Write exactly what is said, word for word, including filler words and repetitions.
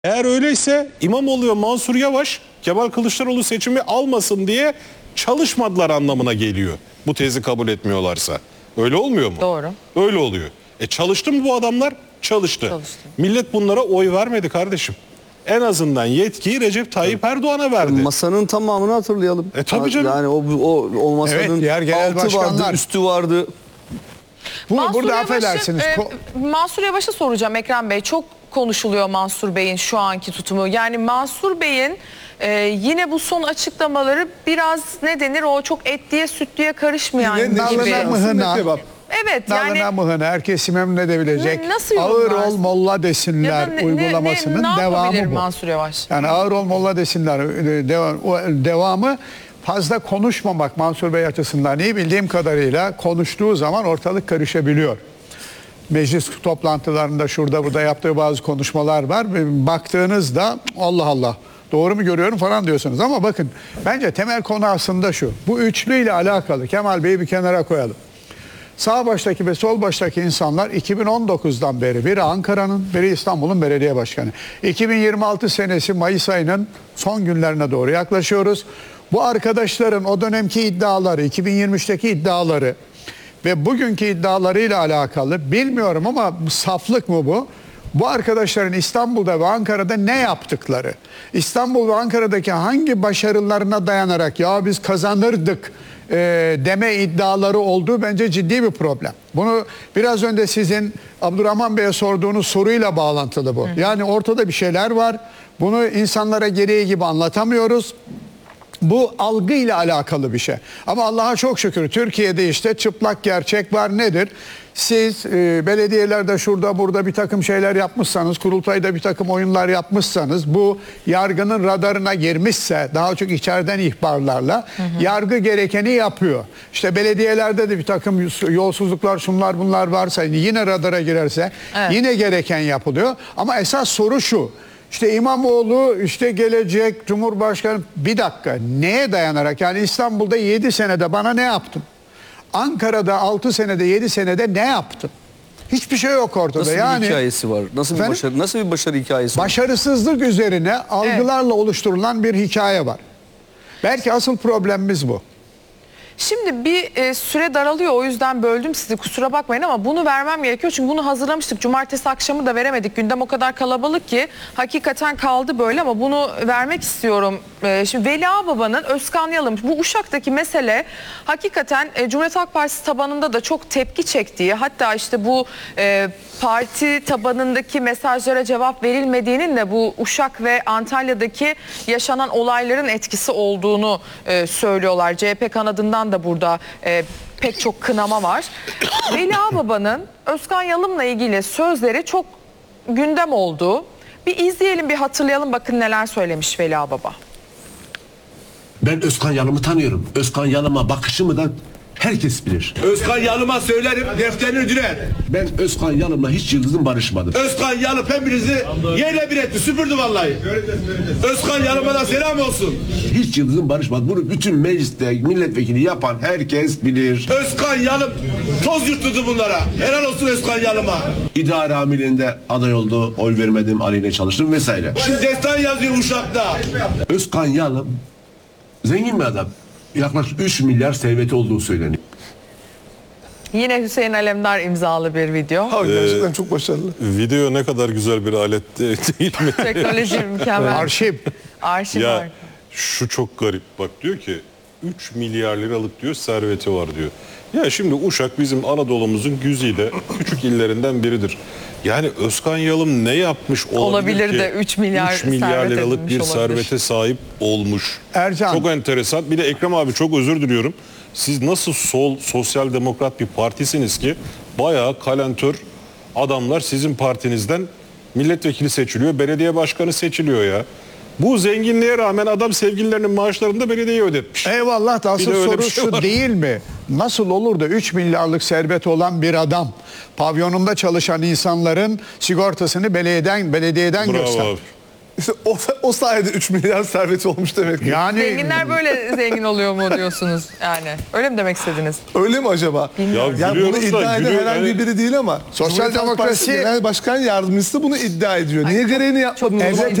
Eğer öyleyse İmamoğlu ve Mansur Yavaş Kemal Kılıçdaroğlu seçimi almasın diye çalışmadılar anlamına geliyor. Bu tezi kabul etmiyorlarsa. Öyle olmuyor mu? Doğru. Öyle oluyor. E çalıştı mı bu adamlar? Çalıştı. Çalıştı. Millet bunlara oy vermedi kardeşim. En azından yetkiyi Recep Tayyip Erdoğan'a verdi. Masanın tamamını hatırlayalım. E tabii canım. Yani o, o, o masanın Evet, diğer genel altı vardı, başkanlar. üstü vardı. Bu, Mansur burada Yavaş'ı, affedersiniz. e, ko- Mansur Yavaş'a soracağım Ekrem Bey. Çok konuşuluyor Mansur Bey'in şu anki tutumu. Yani Mansur Bey'in e, yine bu son açıklamaları biraz ne denir, o çok etliye sütlüye karışmayan Yine gibi. nalına mıhına. Evet yani Nalına mıhına herkes memnun edebilecek. Nasıl Ağır yorumlarsın? ol molla ya da desinler ne, uygulamasının ne, ne devamı yapabilir bu. Mansur Yavaş? Yani ağır ol molla desinler e, devam, o devamı fazla konuşmamak Mansur Bey açısından iyi bildiğim kadarıyla konuştuğu zaman ortalık karışabiliyor. Meclis toplantılarında şurada burada yaptığı bazı konuşmalar var. Baktığınızda Allah Allah doğru mu görüyorum falan diyorsunuz. Ama bakın bence temel konu aslında şu. Bu üçlüyle alakalı Kemal Bey'i bir kenara koyalım. Sağ baştaki ve sol baştaki insanlar iki bin on dokuzdan beri biri Ankara'nın, biri İstanbul'un belediye başkanı. iki bin yirmi altı senesi Mayıs ayının son günlerine doğru yaklaşıyoruz. Bu arkadaşların o dönemki iddiaları, iki bin yirmi üçteki iddiaları ve bugünkü iddialarıyla alakalı bilmiyorum ama saflık mı bu? Bu arkadaşların İstanbul'da ve Ankara'da ne yaptıkları, İstanbul ve Ankara'daki hangi başarılarına dayanarak ya biz kazanırdık e, deme iddiaları olduğu bence ciddi bir problem. Bunu biraz önce sizin Abdurrahman Bey'e sorduğunuz soruyla bağlantılı bu. Yani ortada bir şeyler var. Bunu insanlara gereği gibi anlatamıyoruz. Bu algıyla alakalı bir şey. Ama Allah'a çok şükür Türkiye'de işte çıplak gerçek var. Nedir? Siz e, belediyelerde şurada burada bir takım şeyler yapmışsanız, kurultayda bir takım oyunlar yapmışsanız, bu yargının radarına girmişse, daha çok içeriden ihbarlarla hı hı. yargı gerekeni yapıyor. İşte belediyelerde de bir takım yolsuzluklar, şunlar bunlar varsa yine radara girerse evet. yine gereken yapılıyor. Ama esas soru şu. İşte İmamoğlu işte gelecek Cumhurbaşkanı, bir dakika neye dayanarak, yani İstanbul'da yedi senede bana ne yaptın? Ankara'da altı senede yedi senede ne yaptın? Hiçbir şey yok ortada. Nasıl yani, bir hikayesi var? Nasıl bir başarı, nasıl bir başarı hikayesi var? Başarısızlık üzerine algılarla evet. oluşturulan bir hikaye var. Belki asıl problemimiz bu. Şimdi bir e, süre daralıyor, o yüzden böldüm sizi, kusura bakmayın ama bunu vermem gerekiyor. Çünkü bunu hazırlamıştık. Cumartesi akşamı da veremedik. Gündem o kadar kalabalık ki hakikaten kaldı böyle ama bunu vermek istiyorum. E, şimdi Veli Ağbaba'nın Özkan Yalım, bu Uşak'taki mesele hakikaten e, Cumhuriyet Halk Partisi tabanında da çok tepki çektiği, hatta işte bu e, parti tabanındaki mesajlara cevap verilmediğinin de bu Uşak ve Antalya'daki yaşanan olayların etkisi olduğunu e, söylüyorlar. C H P kanadından da burada e, pek çok kınama var. Veli Ağbaba'nın Özkan Yalım'la ilgili sözleri çok gündem oldu. Bir izleyelim, bir hatırlayalım, bakın neler söylemiş Veli Ağbaba. Ben Özkan Yalım'ı tanıyorum. Özkan Yalım'a bakışımı da herkes bilir. Özkan Yalım'a söylerim, defterini dürer. Ben Özkan Yalım'la hiç yıldızım barışmadım. Özkan Yalım hepinizi yerle bir etti, süpürdü vallahi. Özkan Yalım'a da selam olsun. Hiç yıldızım barışmadı. Bunu bütün mecliste milletvekili yapan herkes bilir. Özkan Yalım toz yutturdu bunlara. Helal olsun Özkan Yalım'a. İdare amirliğinde aday oldu, oy vermedim, aleyhine çalıştım vesaire. Şimdi destan yazıyor Uşak'ta. Özkan Yalım zengin bir adam. Yaklaşık üç milyar serveti olduğu söyleniyor. Yine Hüseyin Alemdar imzalı bir video. Ha, gerçekten ee, çok başarılı. Video ne kadar güzel bir alet değil mi? Teknoloji mükemmel. Arşiv. Arşiv ya, var. Şu çok garip. Bak diyor ki üç milyar liralık diyor serveti var diyor. Ya şimdi Uşak bizim Anadolu'muzun güzide küçük illerinden biridir. Yani Özkan Yalım ne yapmış olabilir, olabilir ki de üç milyar, üç milyar liralık bir olabilir. servete sahip olmuş. Ercan. Çok enteresan. Bir de Ekrem abi, çok özür diliyorum. Siz nasıl sol, sosyal demokrat bir partisiniz ki bayağı kalentör adamlar sizin partinizden milletvekili seçiliyor, belediye başkanı seçiliyor ya. Bu zenginliğe rağmen adam sevgililerinin maaşlarını da belediyeye ödetmiş. Eyvallah da asıl soru şey şu var. Değil mi? Nasıl olur da üç milyarlık servet olan bir adam pavyonunda çalışan insanların sigortasını belediyeden, belediyeden Bravo göster. abi. İşte o, o sayede üç milyar serveti olmuş demek ki. Yani Zenginler böyle zengin oluyor mu diyorsunuz yani? Öyle mi demek istediniz? Öyle mi acaba? Ya Ya bunu gülüyoruz da iddia eden gülüyor- herhangi yani- biri değil ama Sosyal Cumhuriyet Halk Partisi demokrasi- Genel Başkan Yardımcısı bunu iddia ediyor. Niye gereğini yapmadınız? Evet,